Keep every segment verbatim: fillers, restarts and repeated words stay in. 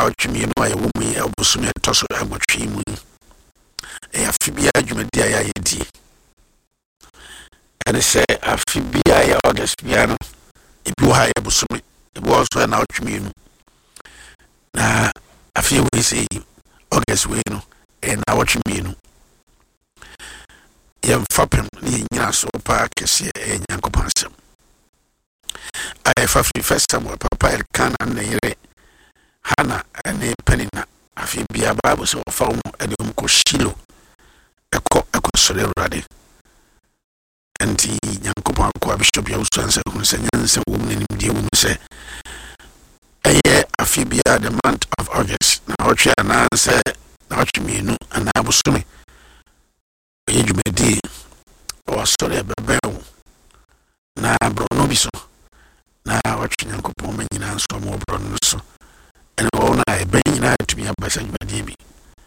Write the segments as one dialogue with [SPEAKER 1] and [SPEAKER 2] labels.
[SPEAKER 1] twimi no aye wo mu abusumi etoso abotwi mu e afibia adwumadi aya yedi ene se afibia ya August bia no ebi wo ha ye busumi ebi wo so na twimi no na afi we say August we no e na twimi no yem fapem ni nyina so pa kese e nyankopon asem ay fa fi festa mo papa el kana na yire hana ene penina afi bia babu so fa mo ede mo ko shilo eko eko sole rade anti nyankopon ko bishop ya usanse ko senyanse wo ni mdie wo se eye afi bia the month of August na otwe na se na otwe minu ana busumi ye jumedi o sole bebeu na brono biso na otwe nyankopon manyina nso mo brono so ene ona e banyina atumi abasa jumedi bi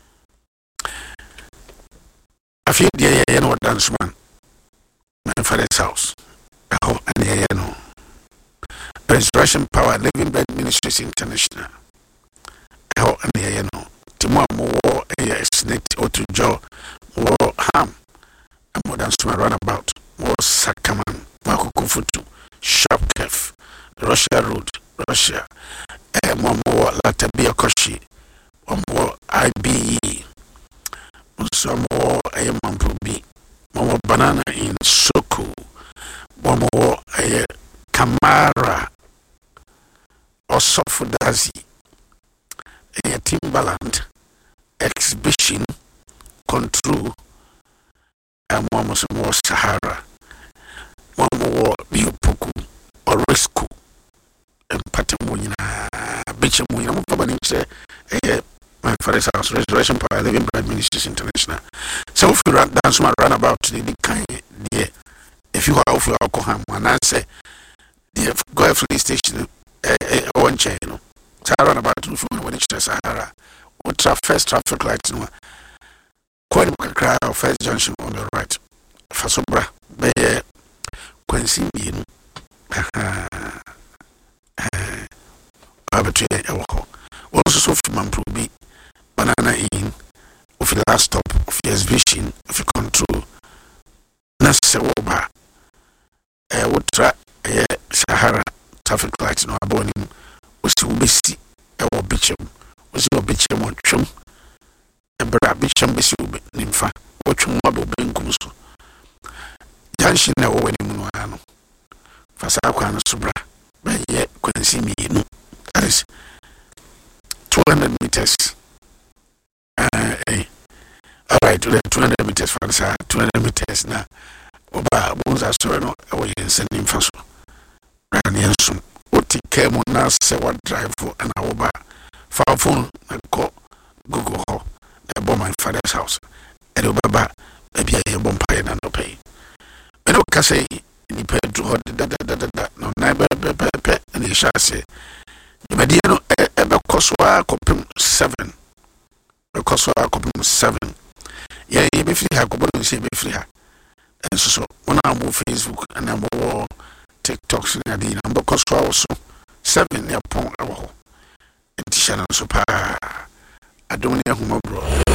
[SPEAKER 1] afi dia ye no dance man my father's house oh and ye no Restoration Power Living Bread Ministries International oh and ye no timo mo e snake otujo mo ham and more than small runabout more Sakaman Makukufutu Shop Kef Russia Road Russia eh mo mo Latabia Koshi mo I B E so mo e Mampubi mo banana in Soko mo e Kamara Osofudazi e Timbaland Exhibition Control and one was more Sahara, one more Biopoku or Risco and Patamuina, Bichamuina, my father's house, Restoration Power Living Bread Ministries International. So if you run dance my runabout to the kind, dear, if you are for alcohol, and I say, dear, go to the station, one channel, so I run about to when it's Sahara, what first traffic lights. Quite a crowd of First Junction on the right. Fasobra, Bayer, Quincy Bean, Abattoir, also from Proby, Banana Inn, of the last stop of your vision of control. Nasawoba, a wood track, a Sahara traffic lights no aboning was to be see our bitchum, was your bitchum on chum. Bra bicham besi nimfa wochum abo benkum so junction na wo wani mu ano fasa kwa no sobra be ye kwansi mienu that is two hundred meters uh, eh all right two hundred meters fasa two hundred meters na oba bonza so no e wo yense nimfa so ran yenso oti kemo na se wa drive and oba fa phone na ko Google ho about my father's house. And Obaba, maybe I am bumping and no pay. But no can say, you pay to hold da da da da da. No, never pay, and he shall say, my dear, no, ever Coswa copim seven. The Coswa copim seven. Yeah, you be free, I go and say, be free. And so, when I move Facebook and I'm more TikToks and the number Coswa also seven, near Pong. And Tishan so pa. I don't know who my bro.